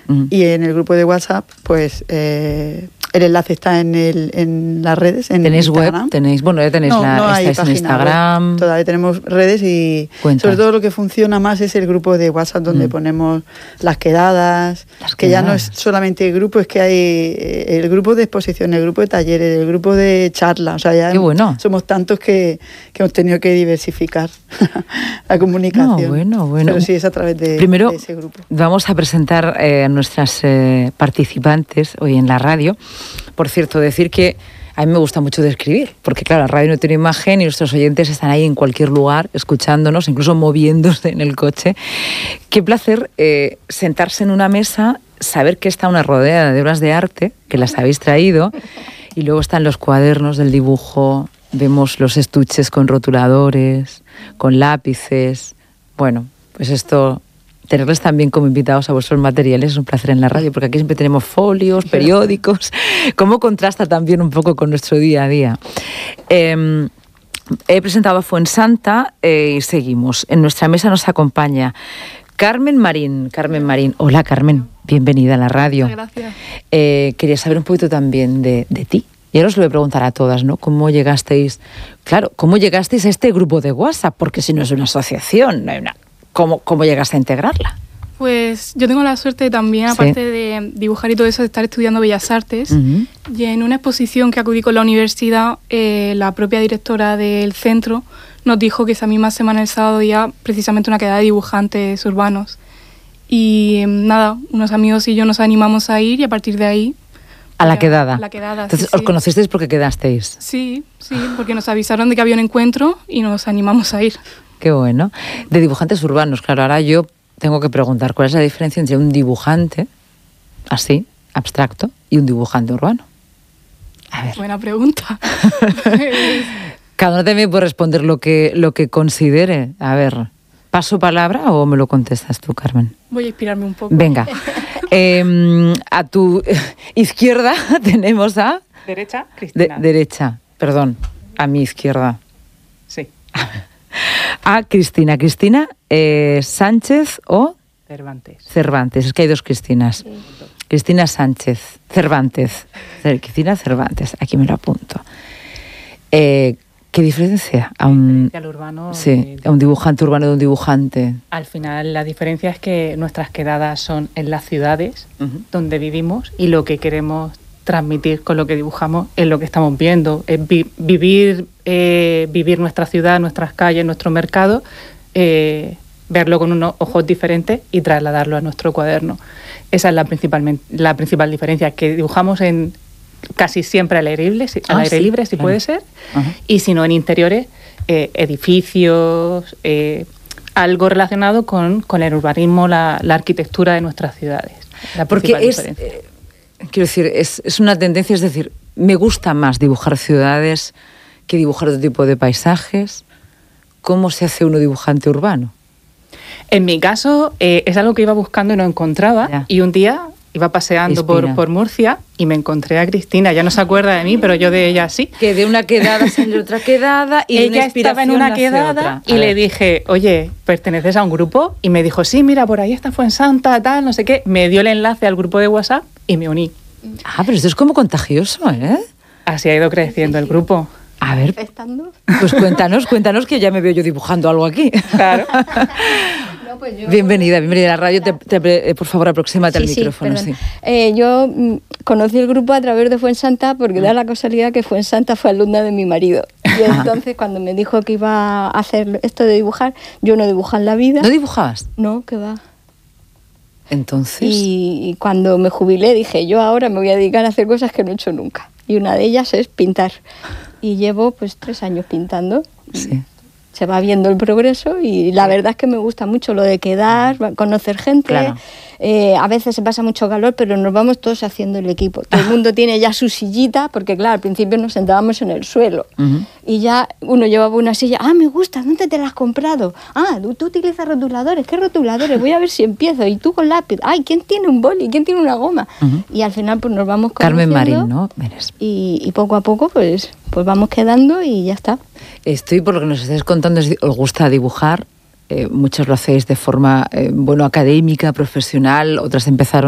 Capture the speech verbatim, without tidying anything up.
Uh-huh. Y en el grupo de WhatsApp, pues eh, el enlace está en, el, en las redes. En ¿Tenéis Instagram. web? ¿Tenéis, bueno, ya tenéis no, la, no hay estáis en Instagram? Web. Todavía tenemos redes y Cuentas. Sobre todo lo que funciona más es el grupo de WhatsApp donde mm. ponemos las quedadas, las que quedadas. Ya no es solamente el grupo, es que hay el grupo de exposición, el grupo de talleres, el grupo de charla, o sea, ya Qué bueno. somos tantos que, que hemos tenido que diversificar la comunicación. No, bueno, bueno. Pero sí es a través de, Primero, de ese grupo. Vamos a presentar eh, a nuestras eh, participantes hoy en la radio. Por cierto, decir que a mí me gusta mucho describir, porque claro, la radio no tiene imagen y nuestros oyentes están ahí en cualquier lugar, escuchándonos, incluso moviéndose en el coche. Qué placer eh, sentarse en una mesa, saber que está una rodeada de obras de arte, que las habéis traído, y luego están los cuadernos del dibujo, vemos los estuches con rotuladores, con lápices. Bueno, pues esto... Tenerles también como invitados a vuestros materiales es un placer en la radio, porque aquí siempre tenemos folios, periódicos. ¿Cómo contrasta también un poco con nuestro día a día? Eh, he presentado a Fuensanta eh, y seguimos. En nuestra mesa nos acompaña Carmen Marín. Carmen Marín. Hola, Carmen. Bienvenida a la radio. Muchas gracias. Eh, quería saber un poquito también de, de ti. Y ahora os lo voy a preguntar a todas, ¿no? ¿Cómo llegasteis? Claro, ¿cómo llegasteis a este grupo de WhatsApp? Porque si no es una asociación, no hay una... ¿Cómo, ¿Cómo llegaste a integrarla? Pues yo tengo la suerte también, aparte sí. de dibujar y todo eso, de estar estudiando Bellas Artes. Uh-huh. Y en una exposición que acudí con la universidad, eh, la propia directora del centro nos dijo que esa misma semana, el sábado, ya precisamente una quedada de dibujantes urbanos. Y eh, nada, unos amigos y yo nos animamos a ir y a partir de ahí... ¿A la quedada? A la quedada, Entonces, sí, ¿os sí. conocisteis porque quedasteis? Sí, sí, porque nos avisaron de que había un encuentro y nos animamos a ir. Qué bueno. De dibujantes urbanos, claro, ahora yo tengo que preguntar cuál es la diferencia entre un dibujante, así, abstracto, y un dibujante urbano. A ver. Buena pregunta. Cada uno también puede responder lo que, lo que considere. A ver, ¿paso palabra o me lo contestas tú, Carmen? Voy a inspirarme un poco. Venga. eh, a tu izquierda tenemos a... Derecha, Cristina. De, derecha, perdón, a mi izquierda. Sí. A Cristina. Cristina eh, Sánchez o... Cervantes. Cervantes, es que hay dos Cristinas. Sí. Cristina Sánchez, Cervantes. Cristina Cervantes, aquí me lo apunto. Eh, ¿Qué diferencia? A un, al urbano, sí, de, a un dibujante urbano de un dibujante. Al final la diferencia es que nuestras quedadas son en las ciudades uh-huh. donde vivimos y lo que queremos transmitir con lo que dibujamos es lo que estamos viendo, es vi- vivir, eh, vivir nuestra ciudad, nuestras calles, nuestro mercado, eh, verlo con unos ojos diferentes y trasladarlo a nuestro cuaderno. Esa es la principal, la principal diferencia, que dibujamos en casi siempre al aire libre, si, al ah, aire sí, libre, si claro. puede ser, uh-huh. y si no en interiores, eh, edificios, eh, algo relacionado con, con el urbanismo, la, la arquitectura de nuestras ciudades. La Porque es... Eh, Quiero decir, es, es una tendencia, es decir, me gusta más dibujar ciudades que dibujar otro tipo de paisajes. ¿Cómo se hace uno dibujante urbano? En mi caso, eh, es algo que iba buscando y no encontraba. Ya. Y un día iba paseando por, por Murcia y me encontré a Cristina. Ya no se acuerda de mí, pero yo de ella sí. Que de una quedada salió otra quedada y ella una estaba en una quedada otra. Y le dije, oye, ¿perteneces a un grupo? Y me dijo, sí, mira, por ahí está Fuensanta, tal, no sé qué. Me dio el enlace al grupo de WhatsApp y me uní. Ah, pero esto es como contagioso, ¿eh? Así ha ido creciendo el grupo. A ver, pues cuéntanos, cuéntanos que ya me veo yo dibujando algo aquí. Claro. No, pues yo... Bienvenida, bienvenida a la radio. Te, te, por favor, aproxímate sí, al micrófono. Sí, sí. Eh, yo mm, conocí el grupo a través de Fuensanta porque mm. da la casualidad que Fuensanta fue alumna de mi marido. Y entonces, ah. cuando me dijo que iba a hacer esto de dibujar, yo no dibujaba en la vida. ¿No dibujabas? No, que va. Entonces... Y, y cuando me jubilé dije, yo ahora me voy a dedicar a hacer cosas que no he hecho nunca. Y una de ellas es pintar. Y llevo pues tres años pintando. Sí. Se va viendo el progreso y la verdad es que me gusta mucho lo de quedar, conocer gente. Claro. Eh, a veces se pasa mucho calor, pero nos vamos todos haciendo el equipo. Todo el mundo tiene ya su sillita, porque claro, al principio nos sentábamos en el suelo. Uh-huh. Y ya uno llevaba una silla. Ah, me gusta, ¿dónde te la has comprado? Ah, tú, tú utilizas rotuladores. ¿Qué rotuladores? Voy a ver si empiezo. Y tú con lápiz. Ay, ¿quién tiene un boli? ¿Quién tiene una goma? Uh-huh. Y al final pues nos vamos conociendo. Carmen Marín, ¿no? Eres. Y, y poco a poco pues, pues vamos quedando y ya está. Estoy, por lo que nos estáis contando, os gusta dibujar. Eh, muchos lo hacéis de forma, eh, bueno, académica, profesional, otras empezaron